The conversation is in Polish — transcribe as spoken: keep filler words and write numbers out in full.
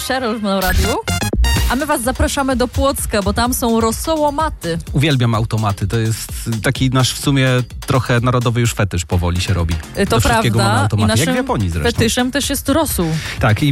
Cheryl na radiu. A my was zapraszamy do Płocka, bo tam są rosołomaty. Uwielbiam automaty. To jest taki nasz w sumie trochę narodowy już fetysz powoli się robi. To Do wszystkiego prawda. mamy automaty. I naszym Jak w Japonii zresztą. fetyszem też jest rosół. Tak, i